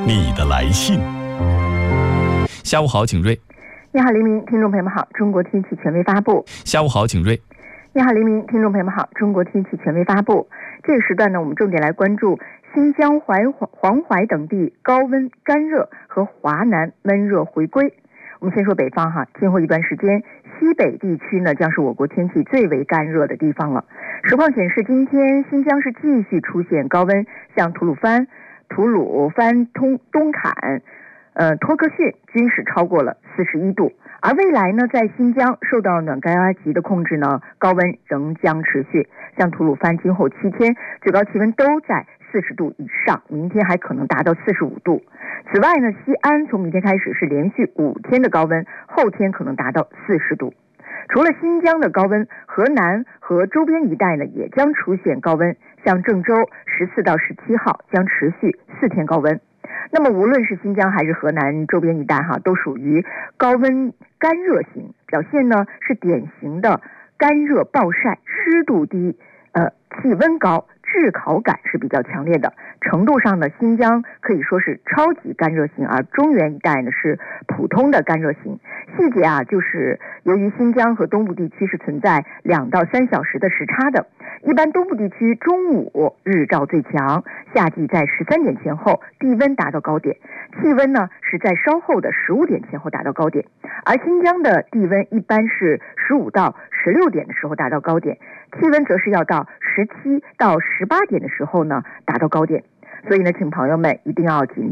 你的来信。 下午好，请瑞。 你好，黎明，听众朋友们好，中国天气权威发布。 下午好，请瑞。 你好，黎明，听众朋友们好，中国天气权威发布。这个时段呢，我们重点来关注新疆、黄淮等地高温干热和华南闷热回归。我们先说北方哈，今后一段时间，西北地区呢将是我国天气最为干热的地方了。实况显示，今天新疆是继续出现高温，像吐鲁番、东坎、托克逊均是超过了41度。而未来呢，在新疆受到暖高压级的控制呢，高温仍将持续。像吐鲁番今后7天最高气温都在40度以上，明天还可能达到45度。此外呢，西安从明天开始是连续5天的高温，后天可能达到40度。除了新疆的高温，河南和周边一带呢也将出现高温，像郑州14到17号将持续4天高温。那么无论是新疆还是河南周边一带都属于高温干热型，表现呢是典型的干热暴晒，湿度低，气温高，炙烤感是比较强烈的。程度上呢，新疆可以说是超级干热型，而中原一带呢是普通的干热型。细节就是由于新疆和东部地区是存在2到3小时的时差的，一般东部地区中午日照最强，夏季在13点前后地温达到高点，气温呢是在稍后的15点前后达到高点，而新疆的地温一般是15到16点的时候达到高点，气温则是要到17到18点的时候呢达到高点。所以呢，请朋友们一定要尽